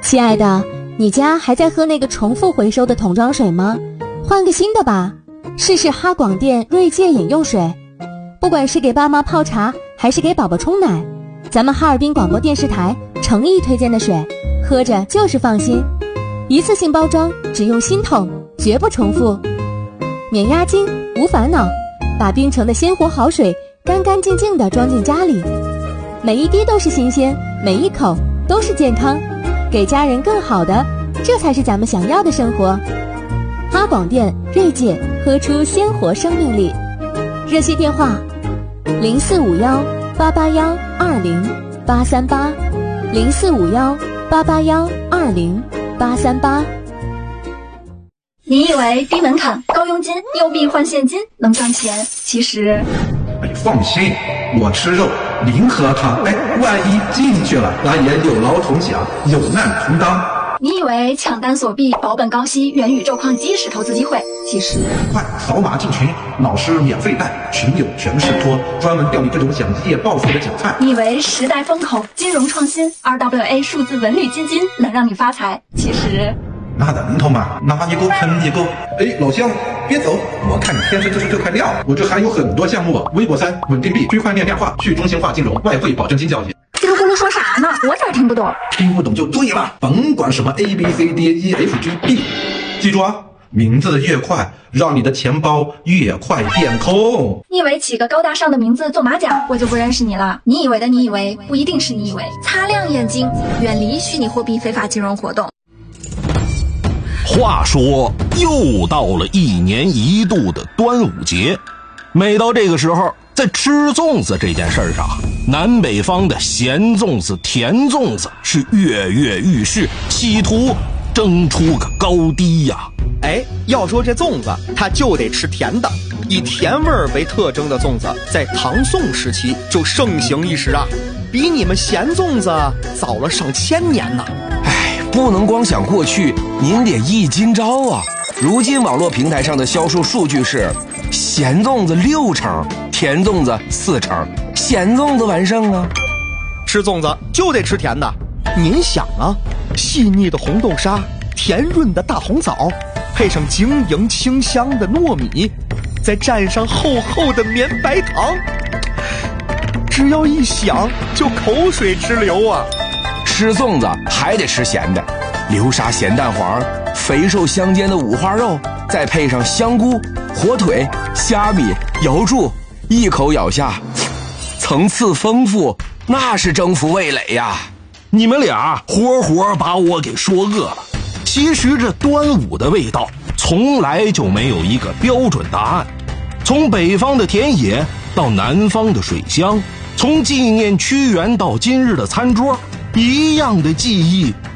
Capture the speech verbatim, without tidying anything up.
亲爱的，你家还在喝那个重复回收的桶装水吗？换个新的吧，试试哈广电锐界饮用水。不管是给爸妈泡茶还是给宝宝冲奶，咱们哈尔滨广播电视台诚意推荐的水，喝着就是放心。一次性包装，只用新桶，绝不重复，免押金无烦恼，把冰城的鲜活好水干干净净地装进家里，每一滴都是新鲜，每一口都是健康，给家人更好的，这才是咱们想要的生活。哈广电锐界，喝出鲜活生命力。热线电话零四五幺八八幺二零八三八，零四五幺八八幺二零八三八。 你以为低门槛、高佣金、又币换现金能赚钱？其实， 哎，放心，我吃肉，零喝汤。哎，万一进去了，俺也有劳同享，有难同当。 你以为抢单锁币、保本高息、元宇宙矿机是投资机会？其实， 快扫码进群，老师免费带，群友全是托，专门钓你这种想一夜暴富的韭菜。 你以为时代风口、金融创新、R W A 数字文旅基金能让你发财？其实， 那能头嘛，拿一个喷一个。哎，老乡别走，我看你天生就是这块料，我这还有很多项目，微博三、稳定币、区块链量化、去中心化金融、外汇保证金交易。 叽里咕噜说啥呢？我咋听不懂？ 听不懂就对了，甭管什么 A B C D E F G B， 记住啊，名字越快，让你的钱包越快变空。 你以为起个高大上的名字做马甲，我就不认识你了？你以为的你以为，不一定是你以为。擦亮眼睛，远离虚拟货币非法金融活动。 话说，又到了一年一度的端午节，每到这个时候，在吃粽子这件事上，南北方的咸粽子、甜粽子是跃跃欲试，企图争出个高低呀。 哎，要说这粽子，它就得吃甜的。以甜味为特征的粽子，在唐宋时期就盛行一时啊，比你们咸粽子早了上千年呢。 哎，不能光想过去，您得忆今朝啊。如今网络平台上的销售数据是，咸粽子六成，甜粽子四成，咸粽子完胜啊。 吃粽子就得吃甜的，您想啊，细腻的红豆沙，甜润的大红枣，配上晶莹清香的糯米，再蘸上厚厚的绵白糖，只要一想就口水直流啊。 吃粽子还得吃咸的，流沙咸蛋黄，肥瘦相间的五花肉，再配上香菇、火腿、虾米、瑶柱，一口咬下，层次丰富，那是征服味蕾呀。 你们俩活活把我给说饿了。其实这端午的味道从来就没有一个标准答案，从北方的田野到南方的水乡，从纪念屈原到今日的餐桌，一样的记忆